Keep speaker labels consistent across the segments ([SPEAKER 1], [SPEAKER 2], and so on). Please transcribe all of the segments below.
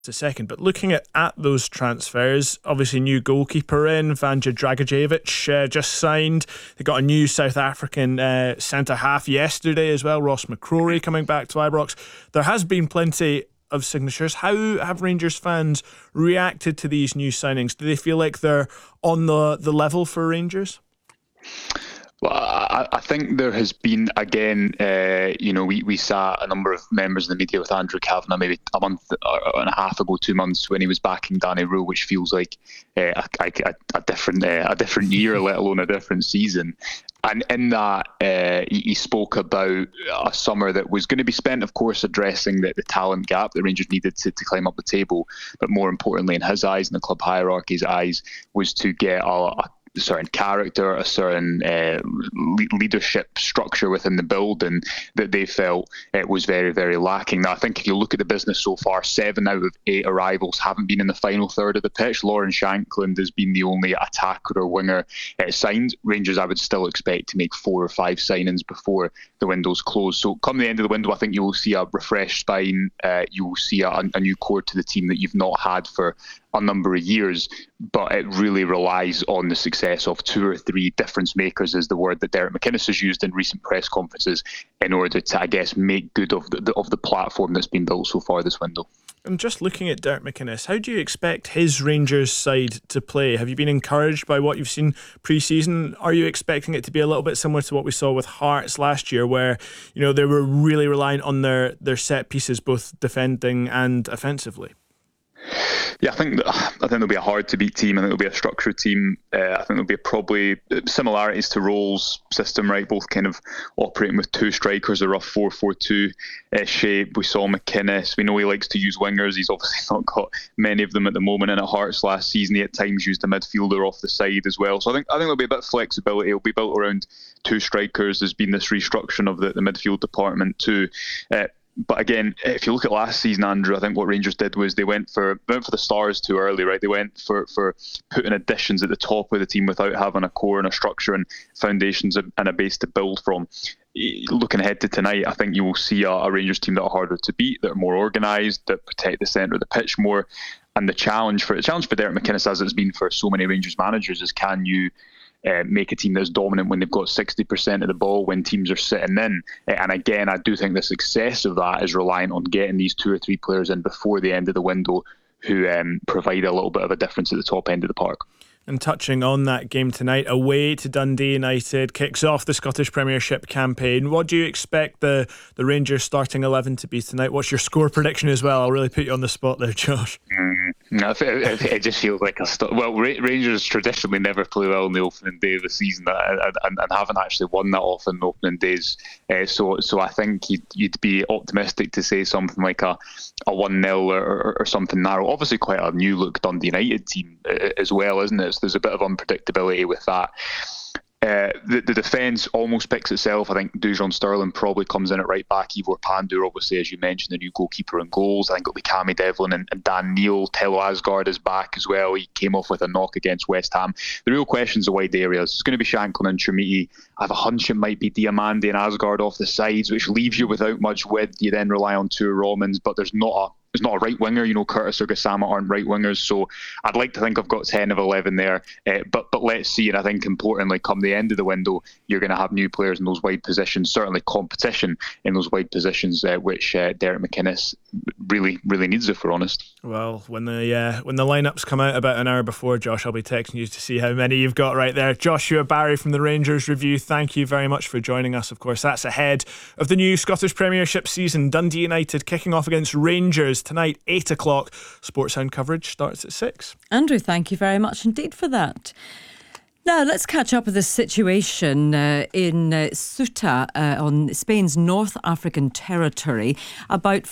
[SPEAKER 1] a second, but looking at those transfers, obviously new goalkeeper in, Vanja Dragicevic just signed. They got a new South African centre half yesterday as well, Ross McCrory coming back to Ibrox. There has been plenty of signatures. How have Rangers fans reacted to these new signings? Do they feel like they're on the level for Rangers?
[SPEAKER 2] Well, I think there has been, again, we saw a number of members of the media with Andrew Kavanagh maybe a month and a half ago, 2 months, when he was backing Danny Röhl, which feels like a different year, let alone a different season. And in that, he spoke about a summer that was going to be spent, of course, addressing the talent gap that Rangers needed to climb up the table. But more importantly, in his eyes and the club hierarchy's eyes, was to get a certain character, a certain leadership structure within the building that they felt it was very, very lacking. Now, I think if you look at the business so far, 7 out of 8 arrivals haven't been in the final third of the pitch. Lauren Shankland has been the only attacker or winger signed. Rangers, I would still expect to make 4 or 5 signings before the window's closed. So come the end of the window, I think you will see a refreshed spine. You will see a new core to the team that you've not had for a number of years, but it really relies on the success of 2 or 3 difference makers, is the word that Derek McInnes has used in recent press conferences, in order to, I guess, make good of the platform that's been built so far this window.
[SPEAKER 1] And just looking at Derek McInnes, how do you expect his Rangers side to play? Have you been encouraged by what you've seen pre-season? Are you expecting it to be a little bit similar to what we saw with Hearts last year, where they were really reliant on their set pieces, both defending and offensively?
[SPEAKER 2] Yeah, I think there'll be a hard to beat team. I think there'll be a structured team. I think there'll be probably similarities to Roll's system, right? Both kind of operating with 2 strikers, a rough 4-4-2 shape. We saw McInnes. We know he likes to use wingers. He's obviously not got many of them at the moment. And at Hearts last season, he at times used a midfielder off the side as well. So I think there'll be a bit of flexibility. It'll be built around 2 strikers. There's been this restructuring of the midfield department too. But again, if you look at last season, Andrew, I think what Rangers did was they went for the stars too early, right? They went for putting additions at the top of the team without having a core and a structure and foundations and a base to build from. Looking ahead to tonight, I think you will see a Rangers team that are harder to beat, that are more organised, that protect the centre of the pitch more. And the challenge for Derek McInnes, as it's been for so many Rangers managers, is can you make a team that's dominant when they've got 60% of the ball when teams are sitting in. And again, I do think the success of that is reliant on getting these 2 or 3 players in before the end of the window who provide a little bit of a difference at the top end of the park.
[SPEAKER 1] And touching on that game tonight, away to Dundee United, kicks off the Scottish Premiership campaign. What do you expect the Rangers starting 11 to be tonight? What's your score prediction as well? I'll really put you on the spot there, Josh.
[SPEAKER 2] No, it just feels like Rangers traditionally never play well on the opening day of the season and haven't actually won that often on opening days. So I think you'd be optimistic to say something like a 1-0 or something narrow. Obviously quite a new look Dundee United team as well, isn't it? So there's a bit of unpredictability with that. The defence almost picks itself. I think Dujon Sterling probably comes in at right back. Ivor Pandur, obviously, as you mentioned, the new goalkeeper and goals. I think it'll be Cammy Devlin and Dan Neil. Tello Asgard is back as well. He came off with a knock against West Ham. The real question's the wide areas. It's going to be Shankland and Chermiti. I have a hunch it might be Diamande and Asgard off the sides, which leaves you without much width. You then rely on 2 Romans, but there's not a right winger. Curtis or Gassama aren't right wingers, so I'd like to think I've got 10 of 11 there. But let's see, and I think importantly, come the end of the window, you're going to have new players in those wide positions, certainly competition in those wide positions, which Derek McInnes really, really needs, if we're honest.
[SPEAKER 1] Well, when the lineups come out about an hour before, Josh, I'll be texting you to see how many you've got right there. Joshua Barry from the Rangers Review, thank you very much for joining us. Of course, that's ahead of the new Scottish Premiership season. Dundee United kicking off against Rangers tonight, 8 o'clock. Sportsound coverage starts at 6.
[SPEAKER 3] Andrew, thank you very much indeed for that. Now, let's catch up with the situation in Ceuta on Spain's North African territory. About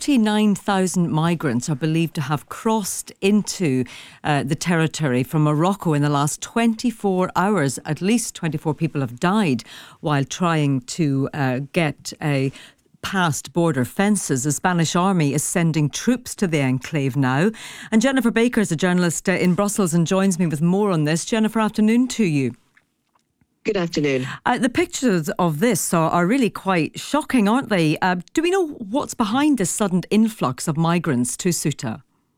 [SPEAKER 3] 49,000 migrants are believed to have crossed into the territory from Morocco in the last 24 hours. At least 24 people have died while trying to get past border fences. The Spanish army is sending troops to the enclave now. And Jennifer Baker is a journalist in Brussels and joins me with more on this. Jennifer, afternoon to you.
[SPEAKER 4] Good afternoon.
[SPEAKER 3] The pictures of this are really quite shocking, aren't they? Do we know what's behind this sudden influx of migrants to Ceuta?